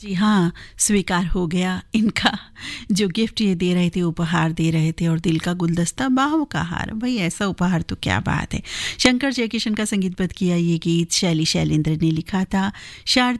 जी हाँ, स्वीकार हो गया इनका। जो गिफ्ट ये दे रहे थे, उपहार दे रहे थे, और दिल का गुलदस्ता, बाहों का हार, भाई ऐसा उपहार तो क्या बात है। शंकर जयकिशन का संगीतबद्ध किया ये गीत शैली शैलेंद्र ने लिखा था। शारदा